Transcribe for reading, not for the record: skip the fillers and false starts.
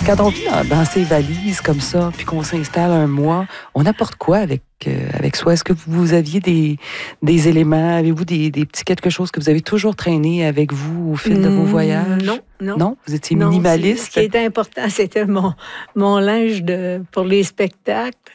Quand on vit dans ces valises comme ça, puis qu'on s'installe un mois, on apporte quoi avec soi? Est-ce que vous aviez des éléments? Avez-vous des petits quelque chose que vous avez toujours traîné avec vous au fil de vos voyages? Non, non. Non? Vous étiez Non, minimaliste? ce qui était important, c'était mon linge pour les spectacles.